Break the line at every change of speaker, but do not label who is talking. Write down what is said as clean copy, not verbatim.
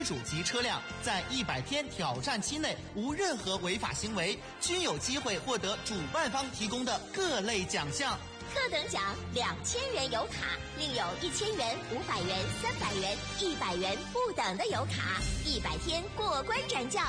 主及车辆在100天挑战期内无任何违法行为，均有机会获得主办方提供的各类奖项。
特等奖2000元油卡，另有1000元、500元、300元、100元不等的油卡，100天过关斩将，